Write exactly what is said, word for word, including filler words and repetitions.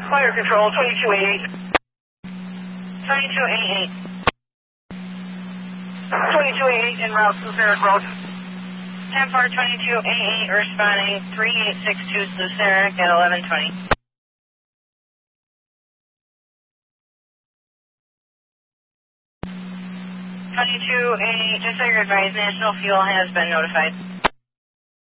Fire control, twenty-two eighty-eight. twenty-two eighty-eight. twenty-two eighty-eight en route to Luceric Road. ten four twenty-two eighty-eight responding three eight six two Luceric at eleven twenty. twenty-two eighty-eight, just so you're advised, National Fuel has been notified.